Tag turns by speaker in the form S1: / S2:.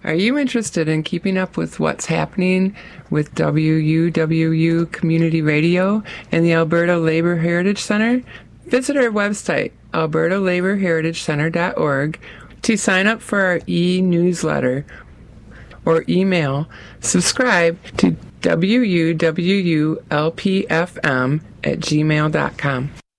S1: Are you interested in keeping up with what's happening with WUWU Community Radio and the Alberta Labour Heritage Centre? Visit our website, albertalabourheritagecenter.org, to sign up for our e-newsletter or email subscribe to WUWULPFM@gmail.com.